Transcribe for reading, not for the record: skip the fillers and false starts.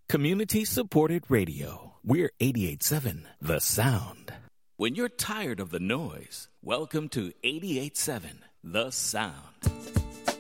Community-supported radio. We're 88.7 The Sound. When you're tired of the noise, welcome to 88.7 The Sound.